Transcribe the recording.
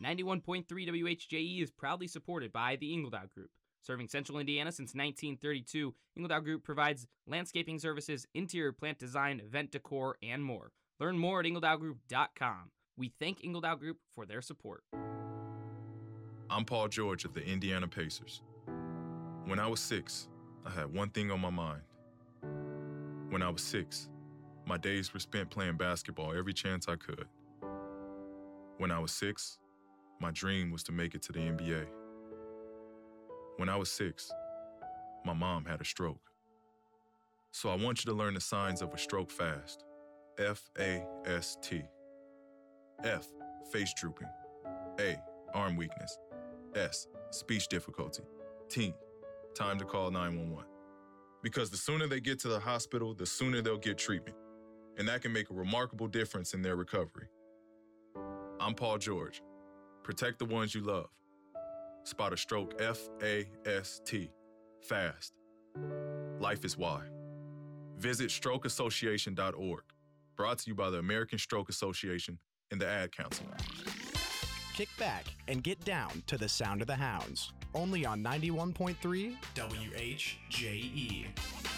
91.3 WHJE is proudly supported by the Ingledow Group. Serving Central Indiana since 1932, Ingledow Group provides landscaping services, interior plant design, event decor, and more. Learn more at ingledowgroup.com. We thank Ingledow Group for their support. I'm Paul George of the Indiana Pacers. When I was 6, I had one thing on my mind. When I was 6, my days were spent playing basketball every chance I could. When I was 6, my dream was to make it to the NBA. When I was 6, my mom had a stroke. So I want you to learn the signs of a stroke fast. F-A-S-T. F, face drooping. A, arm weakness. S, speech difficulty. T, time to call 911. Because the sooner they get to the hospital, the sooner they'll get treatment. And that can make a remarkable difference in their recovery. I'm Paul George. Protect the ones you love. Spot a stroke F-A-S-T. Fast. Life is why. Visit strokeassociation.org. Brought to you by the American Stroke Association and the Ad Council. Kick back and get down to the sound of the hounds. Only on 91.3 WHJE.